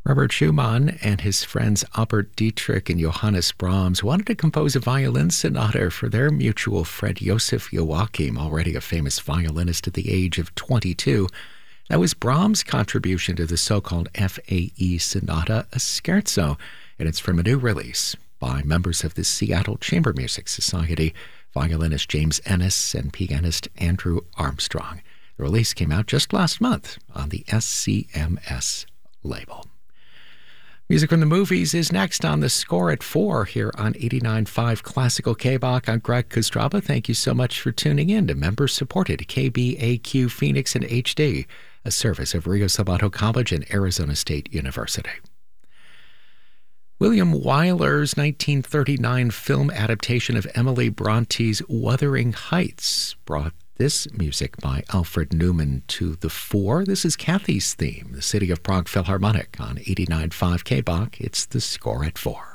Robert Schumann and his friends Albert Dietrich and Johannes Brahms wanted to compose a violin sonata for their mutual friend Joseph Joachim, already a famous violinist at the age of 22. That was Brahms' contribution to the so-called FAE Sonata, a scherzo, and it's from a new release by members of the Seattle Chamber Music Society, violinist James Ennis and pianist Andrew Armstrong. The release came out just last month on the SCMS label. Music from the movies is next on The Score at 4 here on 89.5 Classical KBOK. I'm Greg Kostraba. Thank you so much for tuning in to member-supported KBAQ Phoenix and HD, a service of Rio Salado College and Arizona State University. William Wyler's 1939 film adaptation of Emily Bronte's Wuthering Heights brought this music by Alfred Newman to the fore. This is Kathy's theme, the City of Prague Philharmonic on 89.5 KBOK. It's The Score at 4.